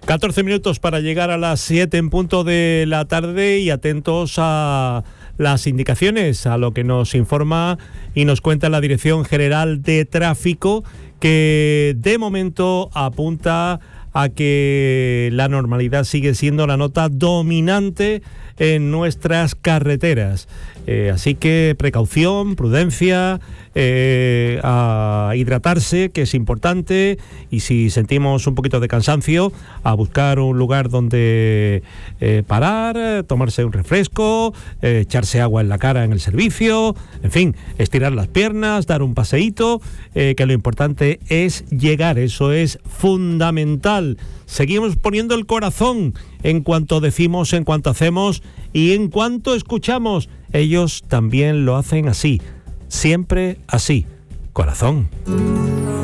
14 minutos para llegar a las 7 en punto de la tarde y atentos a las indicaciones, a lo que nos informa y nos cuenta la Dirección General de Tráfico, que de momento apunta a que la normalidad sigue siendo la nota dominante en nuestras carreteras. Así que precaución, prudencia, a hidratarse, que es importante, y si sentimos un poquito de cansancio, a buscar un lugar donde parar, tomarse un refresco, echarse agua en la cara en el servicio, en fin, estirar las piernas, dar un paseíto, que lo importante es llegar, eso es fundamental. Seguimos poniendo el corazón en cuanto decimos, en cuanto hacemos y en cuanto escuchamos. Ellos también lo hacen así, siempre así. Corazón.